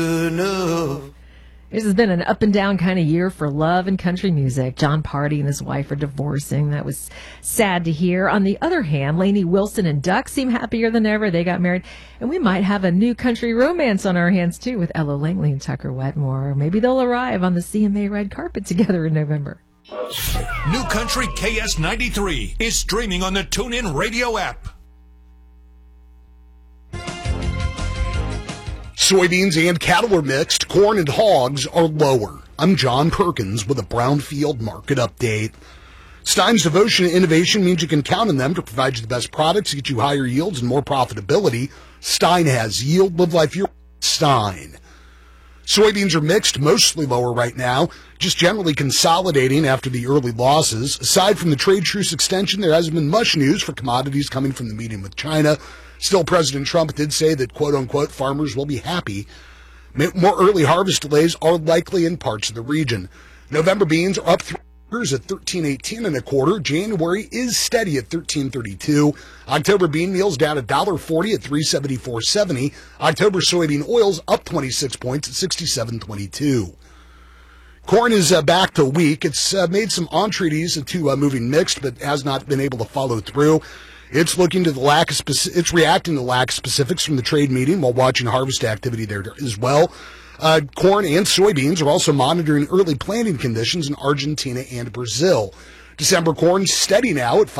enough. This has been an up and down kind of year for love and country music. Jon Pardi and his wife are divorcing. That was sad to hear. On the other hand, Lainey Wilson and Duck seem happier than ever. They got married. And we might have a new country romance on our hands, too, with Ella Langley and Tucker Wetmore. Maybe they'll arrive on the CMA red carpet together in November. New Country KS93 is streaming on the TuneIn Radio app. Soybeans and cattle are mixed. Corn and hogs are lower. I'm John Perkins with a Brownfield market update. Stein's devotion to innovation means you can count on them to provide you the best products, get you higher yields and more profitability. Stein has yield, live life your Stein. Soybeans are mixed, mostly lower right now, just generally consolidating after the early losses. Aside from the trade truce extension, there hasn't been much news for commodities coming from the meeting with China. Still, President Trump did say that, quote-unquote, farmers will be happy. More early harvest delays are likely in parts of the region. November beans are up 3 quarters at $13.18 and a quarter. January is steady at $13.32. October bean meal's down $1.40 at $3.74.70. October soybean oil's up 26 points at $67.22. Corn is back to weak. It's made some entreaties into moving mixed, but has not been able to follow through. It's looking to it's reacting to lack of specifics from the trade meeting while watching harvest activity there as well. Corn and soybeans are also monitoring early planting conditions in Argentina and Brazil. December corn steady now at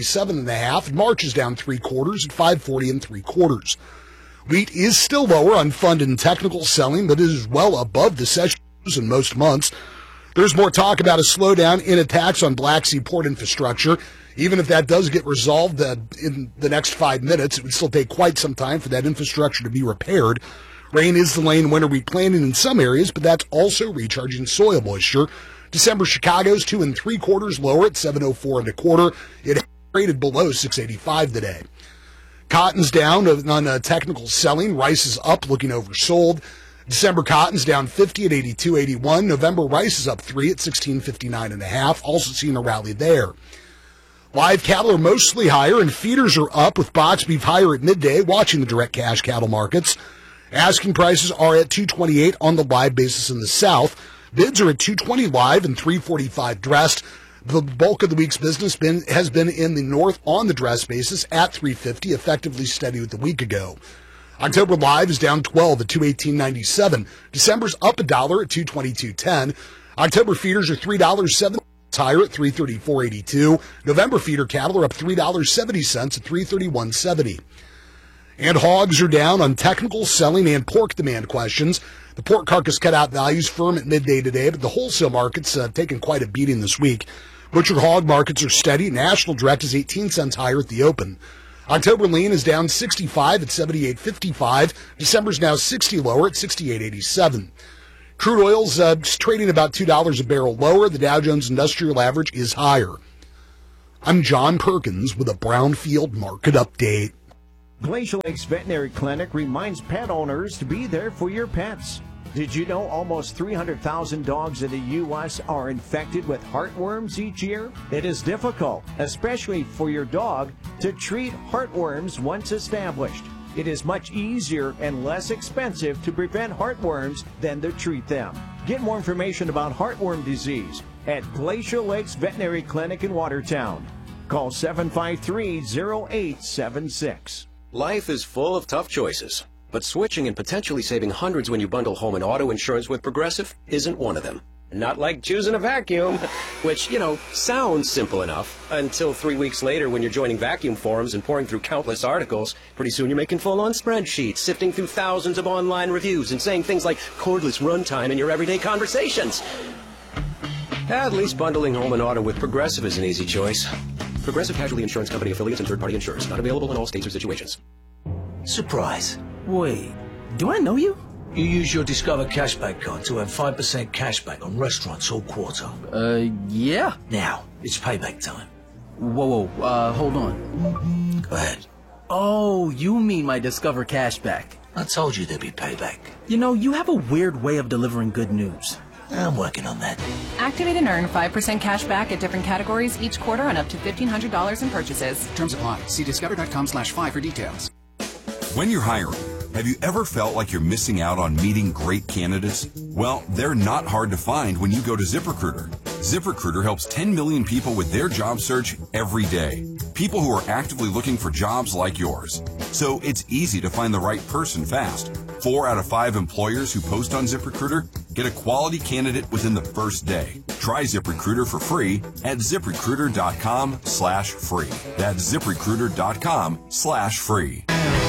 527.5. March is down 3 quarters at 540 3/4. Wheat is still lower on fund and technical selling, but it is well above the sessions in most months. There's more talk about a slowdown in attacks on Black Sea port infrastructure. Even if that does get resolved in the next 5 minutes, it would still take quite some time for that infrastructure to be repaired. Rain is delaying winter wheat planting in some areas, but that's also recharging soil moisture. December Chicago's 2 3/4 lower at 704 1/4. It traded below 685 today. Cotton's down on technical selling. Rice is up, looking oversold. December cotton's down 50 at 82.81. November rice is up 3 at 16.59.5. Also seeing a rally there. Live cattle are mostly higher, and feeders are up, with box beef higher at midday, watching the direct cash cattle markets. Asking prices are at $228 on the live basis in the south. Bids are at $220 live and $345 dressed. The bulk of the week's business has been in the north on the dress basis at $350, effectively steady with a week ago. October live is down 12 at $218.97. December's up $1 at $222.10. October feeders are $3.07 higher at $334.82. November feeder cattle are up $3.70 at $331.70. And hogs are down on technical selling and pork demand questions. The pork carcass cutout values firm at midday today, but the wholesale market's taken quite a beating this week. Butcher hog markets are steady. National direct is 18 cents higher at the open. October lean is down 65 at 78.55. December's now 60 lower at 68.87. Crude oil's trading about $2 a barrel lower. The Dow Jones Industrial Average is higher. I'm John Perkins with a Brownfield Market Update. Glacial Lakes Veterinary Clinic reminds pet owners to be there for your pets. Did you know almost 300,000 dogs in the U.S. are infected with heartworms each year? It is difficult, especially for your dog, to treat heartworms once established. It is much easier and less expensive to prevent heartworms than to treat them. Get more information about heartworm disease at Glacial Lakes Veterinary Clinic in Watertown. Call 753-0876. Life is full of tough choices, but switching and potentially saving hundreds when you bundle home and auto insurance with Progressive isn't one of them. Not like choosing a vacuum, which, sounds simple enough until 3 weeks later when you're joining vacuum forums and pouring through countless articles. Pretty soon you're making full-on spreadsheets, sifting through thousands of online reviews and saying things like cordless runtime in your everyday conversations. At least bundling home and auto with Progressive is an easy choice. Progressive Casualty Insurance Company affiliates and third-party insurers. Not available in all states or situations. Surprise. Wait, do I know you? You use your Discover Cashback card to earn 5% cashback on restaurants all quarter. Yeah. Now, it's payback time. Whoa, hold on. Go ahead. Oh, you mean my Discover Cashback. I told you there'd be payback. You have a weird way of delivering good news. I'm working on that. Activate and earn 5% cash back at different categories each quarter on up to $1,500 in purchases. Terms apply. See discover.com/5 for details. When you're hiring, Have you ever felt like you're missing out on meeting great candidates? Well, they're not hard to find when you go to ZipRecruiter. ZipRecruiter helps 10 million people with their job search every day. People who are actively looking for jobs like yours. So it's easy to find the right person fast. 4 out of 5 employers who post on ZipRecruiter get a quality candidate within the first day. Try ZipRecruiter for free at ZipRecruiter.com/free. That's ZipRecruiter.com/free.